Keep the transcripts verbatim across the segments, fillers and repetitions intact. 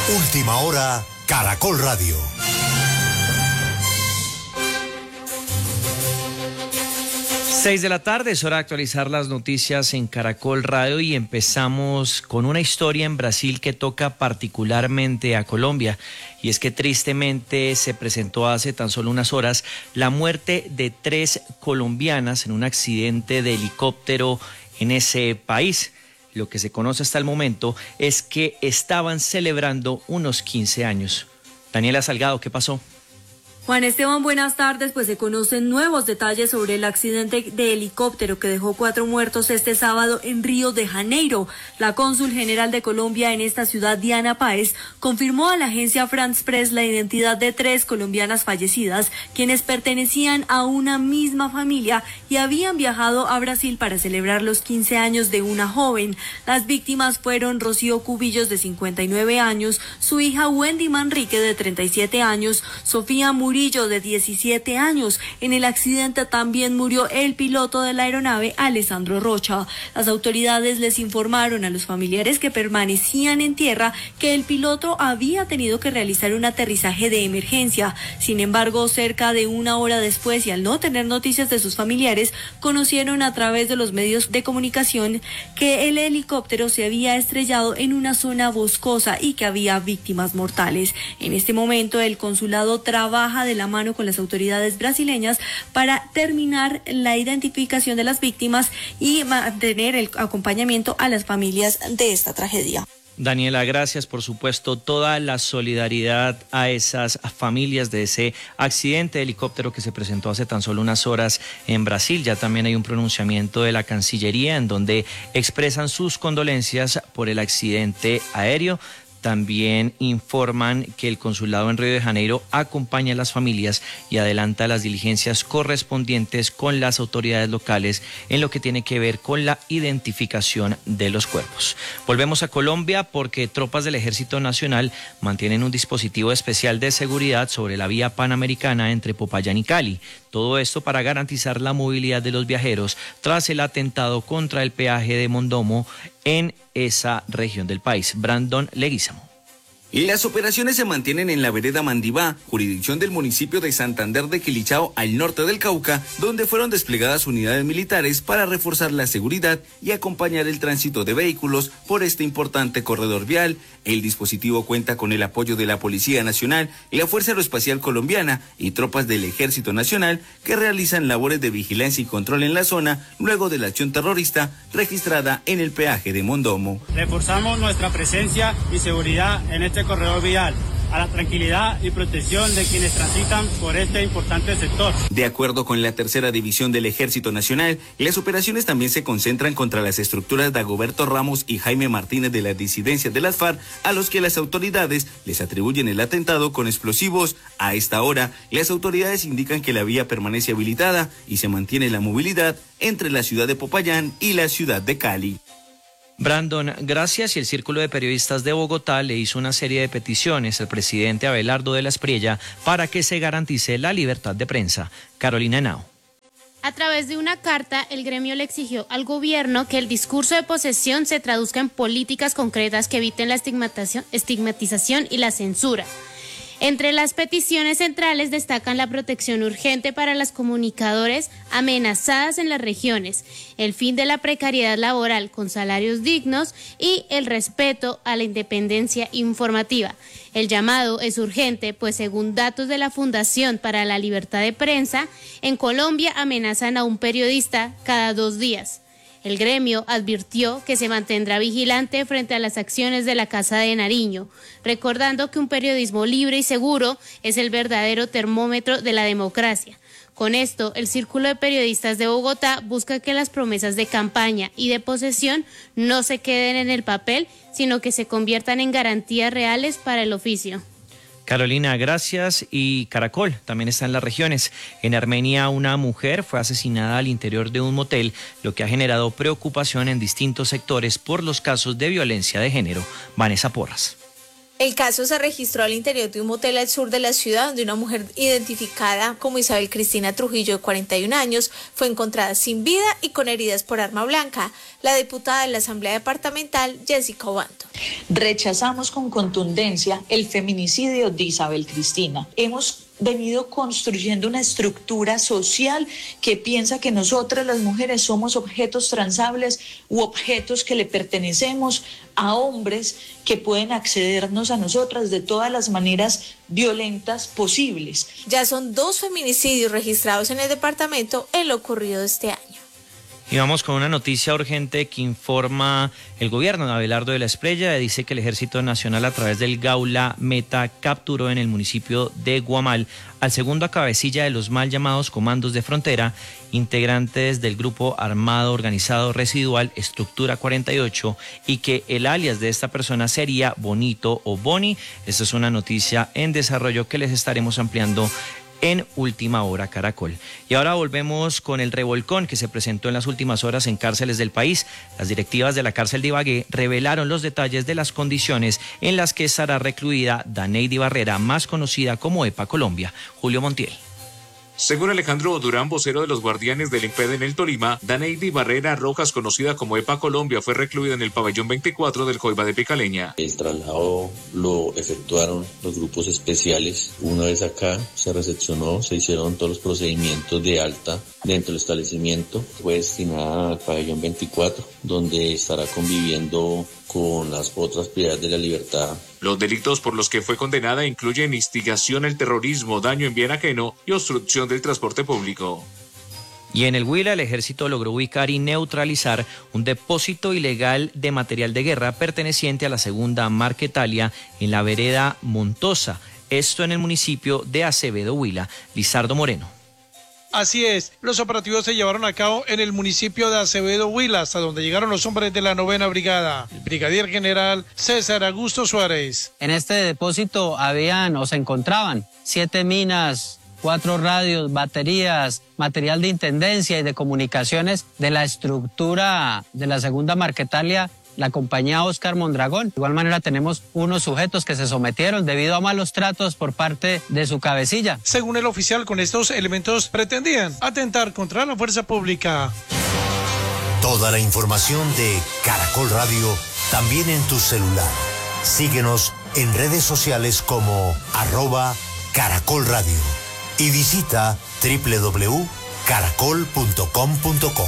Última hora, Caracol Radio. Seis de la tarde, es hora de actualizar las noticias en Caracol Radio y empezamos con una historia en Brasil que toca particularmente a Colombia, y es que tristemente se presentó hace tan solo unas horas la muerte de tres colombianas en un accidente de helicóptero en ese país. Lo que se conoce hasta el momento es que estaban celebrando unos quince años. Daniela Salgado, ¿qué pasó? Juan Esteban, buenas tardes. Pues se conocen nuevos detalles sobre el accidente de helicóptero que dejó cuatro muertos este sábado en Río de Janeiro. La cónsul general de Colombia en esta ciudad, Diana Páez, confirmó a la agencia France Press la identidad de tres colombianas fallecidas, quienes pertenecían a una misma familia y habían viajado a Brasil para celebrar los quince años de una joven. Las víctimas fueron Rocío Cubillos, de cincuenta y nueve años, su hija Wendy Manrique, de treinta y siete años, Sofía Murillo, de diecisiete años. En el accidente también murió el piloto de la aeronave, Alessandro Rocha. Las autoridades les informaron a los familiares que permanecían en tierra que el piloto había tenido que realizar un aterrizaje de emergencia. Sin embargo, cerca de una hora después, y al no tener noticias de sus familiares, conocieron a través de los medios de comunicación que el helicóptero se había estrellado en una zona boscosa y que había víctimas mortales. En este momento, el consulado trabaja de la mano con las autoridades brasileñas para terminar la identificación de las víctimas y mantener el acompañamiento a las familias de esta tragedia. Daniela, gracias. Por supuesto, toda la solidaridad a esas familias de ese accidente de helicóptero que se presentó hace tan solo unas horas en Brasil. Ya también hay un pronunciamiento de la Cancillería en donde expresan sus condolencias por el accidente aéreo. También informan que el consulado en Río de Janeiro acompaña a las familias y adelanta las diligencias correspondientes con las autoridades locales en lo que tiene que ver con la identificación de los cuerpos. Volvemos a Colombia porque tropas del Ejército Nacional mantienen un dispositivo especial de seguridad sobre la vía panamericana entre Popayán y Cali. Todo esto para garantizar la movilidad de los viajeros tras el atentado contra el peaje de Mondomo en esa región del país. Brandon Leguizamo. Las operaciones se mantienen en la vereda Mandibá, jurisdicción del municipio de Santander de Quilichao, al norte del Cauca, donde fueron desplegadas unidades militares para reforzar la seguridad y acompañar el tránsito de vehículos por este importante corredor vial. El dispositivo cuenta con el apoyo de la Policía Nacional y la Fuerza Aeroespacial Colombiana y tropas del Ejército Nacional que realizan labores de vigilancia y control en la zona luego de la acción terrorista registrada en el peaje de Mondomo. Reforzamos nuestra presencia y seguridad en este corredor vial, a la tranquilidad y protección de quienes transitan por este importante sector. De acuerdo con la tercera división del Ejército Nacional, las operaciones también se concentran contra las estructuras de Dagoberto Ramos y Jaime Martínez de las disidencias de las FARC, a los que las autoridades les atribuyen el atentado con explosivos. A esta hora, las autoridades indican que la vía permanece habilitada y se mantiene la movilidad entre la ciudad de Popayán y la ciudad de Cali. Brandon, gracias. Y el Círculo de Periodistas de Bogotá le hizo una serie de peticiones al presidente Abelardo de la Espriella para que se garantice la libertad de prensa. Carolina Henao. A través de una carta, el gremio le exigió al gobierno que el discurso de posesión se traduzca en políticas concretas que eviten la estigmatización, estigmatización y la censura. Entre las peticiones centrales destacan la protección urgente para las comunicadoras amenazadas en las regiones, el fin de la precariedad laboral con salarios dignos y el respeto a la independencia informativa. El llamado es urgente, pues según datos de la Fundación para la Libertad de Prensa, en Colombia amenazan a un periodista cada dos días. El gremio advirtió que se mantendrá vigilante frente a las acciones de la Casa de Nariño, recordando que un periodismo libre y seguro es el verdadero termómetro de la democracia. Con esto, el Círculo de Periodistas de Bogotá busca que las promesas de campaña y de posesión no se queden en el papel, sino que se conviertan en garantías reales para el oficio. Carolina, gracias. Y Caracol también está en las regiones. En Armenia, una mujer fue asesinada al interior de un motel, lo que ha generado preocupación en distintos sectores por los casos de violencia de género. Vanessa Porras. El caso se registró al interior de un motel al sur de la ciudad, donde una mujer identificada como Isabel Cristina Trujillo, de cuarenta y un años, fue encontrada sin vida y con heridas por arma blanca. La diputada de la Asamblea Departamental, Jessica Obanto. Rechazamos con contundencia el feminicidio de Isabel Cristina. Hemos venido construyendo una estructura social que piensa que nosotras las mujeres somos objetos transables u objetos que le pertenecemos a hombres que pueden accedernos a nosotras de todas las maneras violentas posibles. Ya son dos feminicidios registrados en el departamento en lo ocurrido este año. Y vamos con una noticia urgente que informa el gobierno de Abelardo de la Espriella. Dice que el Ejército Nacional, a través del Gaula Meta, capturó en el municipio de Guamal al segundo cabecilla de los mal llamados comandos de frontera, integrantes del grupo armado organizado residual Estructura cuarenta y ocho, y que el alias de esta persona sería Bonito o Boni. Esta es una noticia en desarrollo que les estaremos ampliando en Última Hora Caracol. Y ahora volvemos con el revolcón que se presentó en las últimas horas en cárceles del país. Las directivas de la cárcel de Ibagué revelaron los detalles de las condiciones en las que estará recluida Daneidy Barrera, más conocida como EPA Colombia. Julio Montiel. Según Alejandro Durán, vocero de los guardianes del IMPED en el Tolima, Daneidy Barrera Rojas, conocida como EPA Colombia, fue recluida en el pabellón veinticuatro del Coiba de Picaleña. El traslado lo efectuaron los grupos especiales. Una vez acá se recepcionó, se hicieron todos los procedimientos de alta dentro del establecimiento. Fue destinada al pabellón veinticuatro, donde estará conviviendo con las otras prioridades de la libertad. Los delitos por los que fue condenada incluyen instigación al terrorismo, daño en bien ajeno y obstrucción del transporte público. Y en el Huila, el ejército logró ubicar y neutralizar un depósito ilegal de material de guerra perteneciente a la segunda Marquetalia en la vereda Montosa. Esto en el municipio de Acevedo, Huila. Lizardo Moreno. Así es, los operativos se llevaron a cabo en el municipio de Acevedo, Huila, hasta donde llegaron los hombres de la novena brigada. El brigadier general César Augusto Suárez. En este depósito habían o se encontraban siete minas, cuatro radios, baterías, material de intendencia y de comunicaciones de la estructura de la segunda Marquetalia, la compañía Oscar Mondragón. De igual manera tenemos unos sujetos que se sometieron debido a malos tratos por parte de su cabecilla. Según el oficial, con estos elementos pretendían atentar contra la fuerza pública. Toda la información de Caracol Radio también en tu celular. Síguenos en redes sociales como arroba Caracol Radio y visita doble u doble u doble u punto caracol punto com punto co.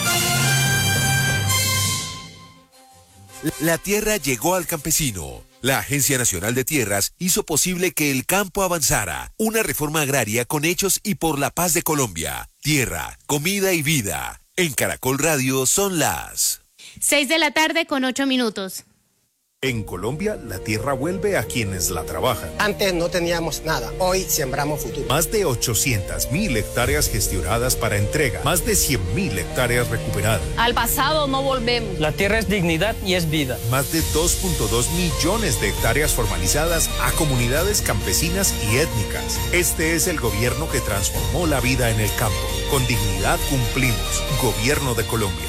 La tierra llegó al campesino. La Agencia Nacional de Tierras hizo posible que el campo avanzara. Una reforma agraria con hechos y por la paz de Colombia. Tierra, comida y vida. En Caracol Radio son las seis de la tarde con ocho minutos. En Colombia, la tierra vuelve a quienes la trabajan. Antes no teníamos nada, hoy sembramos futuro. Más de ochocientas mil hectáreas gestionadas para entrega, más de cien mil hectáreas recuperadas. Al pasado no volvemos. La tierra es dignidad y es vida. Más de dos punto dos millones de hectáreas formalizadas a comunidades campesinas y étnicas. Este es el gobierno que transformó la vida en el campo. Con dignidad cumplimos. Gobierno de Colombia.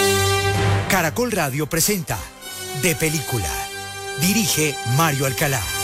Caracol Radio presenta De Película. Dirige Mario Alcalá.